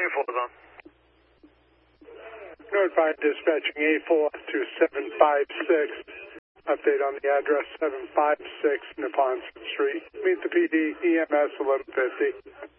A4 is on. Notify dispatching A4 to 756. Update on the address 756 Neponset Street. Meet the PD, EMS 1150.